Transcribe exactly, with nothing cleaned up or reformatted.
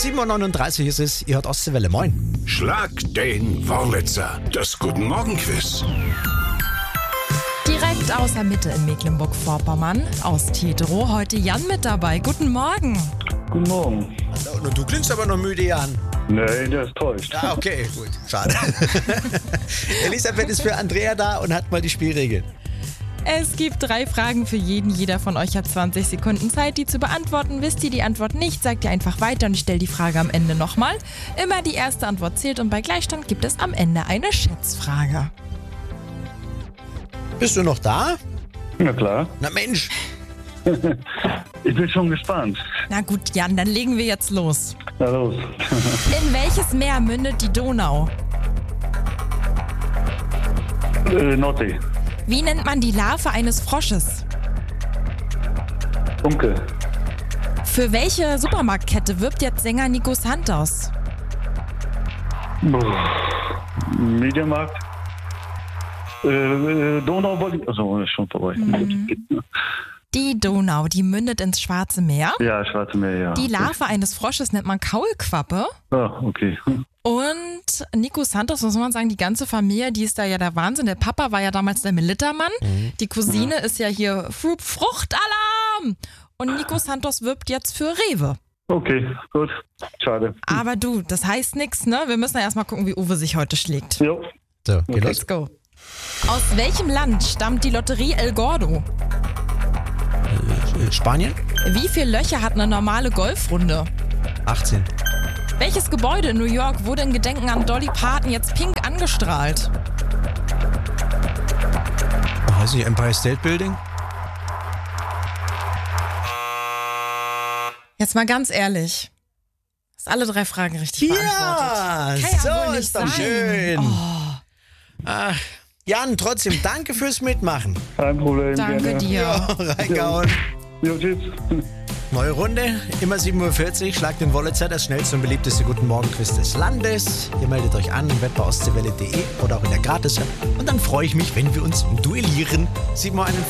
sieben Uhr neununddreißig ist es, ihr hört Ostseewelle, moin. Schlag den Wurlitzer, das Guten Morgen Quiz. Direkt aus der Mitte in Mecklenburg-Vorpommern, aus Tetero, heute Jan mit dabei. Guten Morgen. Guten Morgen. Hallo, du klingst aber noch müde, Jan. Nee, der ist täuscht. Ah, okay, gut, schade. Elisabeth ist für Andrea da und hat mal die Spielregeln. Es gibt drei Fragen für jeden. Jeder von euch hat zwanzig Sekunden Zeit, die zu beantworten. Wisst ihr die Antwort nicht, sagt ihr einfach weiter und ich stelle die Frage am Ende nochmal. Immer die erste Antwort zählt und bei Gleichstand gibt es am Ende eine Schätzfrage. Bist du noch da? Na klar. Na Mensch. Ich bin schon gespannt. Na gut, Jan, dann legen wir jetzt los. Na los. In welches Meer mündet die Donau? äh, Nordsee. Wie nennt man die Larve eines Frosches? Dunkel. Für welche Supermarktkette wirbt jetzt Sänger Nico Santos? Mediamarkt. Äh, äh, Donau wollte ich. Achso, ist schon vorbei. Mhm. Die Donau, die mündet ins Schwarze Meer. Ja, Schwarze Meer, ja. Die Larve eines Frosches nennt man Kaulquappe. Ah, okay. Und Nico Santos, muss man sagen, die ganze Familie, die ist da ja der Wahnsinn. Der Papa war ja damals der Militermann. Mhm. Die Cousine mhm. ist ja hier Fruit- Fruchtalarm. Und Nico Santos wirbt jetzt für Rewe. Okay, gut. Schade. Aber du, das heißt nichts, ne? Wir müssen ja erstmal gucken, wie Uwe sich heute schlägt. Jo. So, geht Okay. los. Let's go. Aus welchem Land stammt die Lotterie El Gordo? Äh, Spanien? Wie viele Löcher hat eine normale Golfrunde? achtzehn. Welches Gebäude in New York wurde in Gedenken an Dolly Parton jetzt pink angestrahlt? Oh, weiß nicht, Empire State Building? Jetzt mal ganz ehrlich. Hast alle drei Fragen richtig Ja, beantwortet. Kann ja wohl so nicht ist doch sein. schön. Oh, Ach, Jan, trotzdem danke fürs Mitmachen. Kein Problem. danke gerne. dir. Ja, reingehauen. Jo, tschüss. Neue Runde, immer sieben Uhr vierzig, Schlag den Wurlitzer, das schnellste und beliebteste Guten Morgen-Quiz des Landes. Ihr meldet euch an im Web bei ostseewelle punkt de oder auch in der Gratis-App. Und dann freue ich mich, wenn wir uns duellieren. sieben Uhr einundvierzig.